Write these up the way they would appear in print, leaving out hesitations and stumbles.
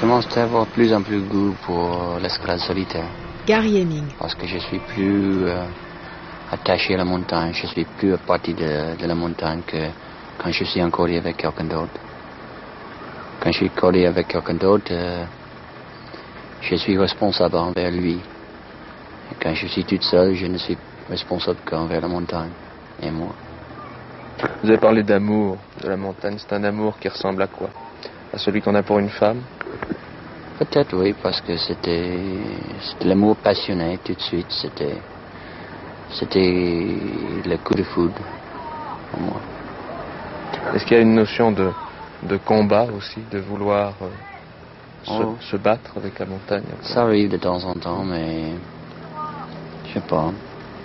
commence à avoir de plus en plus goût pour l'escalade solitaire. Gary Heming. Parce que je suis plus attaché à la montagne, je suis plus partie de la montagne que quand je suis en collé avec quelqu'un d'autre. Quand je suis collé avec quelqu'un d'autre, je suis responsable envers lui. Et quand je suis toute seule, je ne suis responsable qu'envers la montagne et moi. Vous avez parlé d'amour de la montagne. C'est un amour qui ressemble à quoi? À celui qu'on a pour une femme? Peut-être oui, parce que c'était l'amour passionné tout de suite. C'était le coup de foudre pour moi. Est-ce qu'il y a une notion de combat aussi, de vouloir se battre avec la montagne? Ça arrive de temps en temps, mais je sais pas.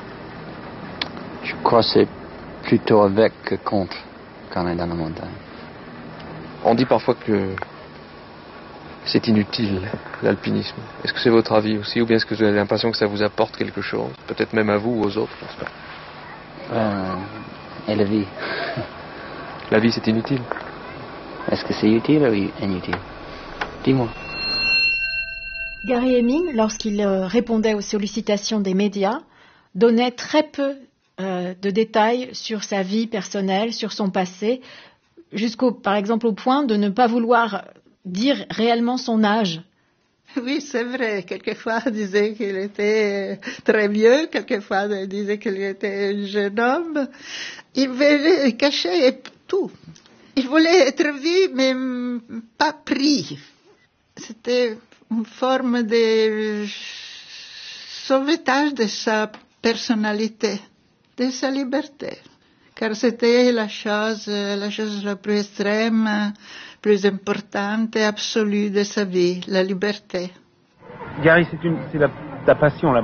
Je crois que c'est plutôt avec que contre quand on est dans la montagne. On dit parfois que c'est inutile, l'alpinisme. Est-ce que c'est votre avis aussi, ou bien est-ce que vous avez l'impression que ça vous apporte quelque chose? Peut-être même à vous ou aux autres, je pense pas. Et la vie. La vie, c'est inutile. Est-ce que c'est utile ou inutile? Dis-moi. Gary Heming, lorsqu'il répondait aux sollicitations des médias, donnait très peu de détails sur sa vie personnelle, sur son passé, par exemple au point de ne pas vouloir dire réellement son âge. Oui, c'est vrai. Quelquefois, il disait qu'il était très vieux. Quelquefois, il disait qu'il était un jeune homme. Il voulait cacher tout. Il voulait être vu, mais pas pris. C'était une forme de sauvetage de sa personnalité, de sa liberté. Car c'était la chose la plus extrême, plus importante et absolue de sa vie, la liberté. Gary, c'est ta passion, la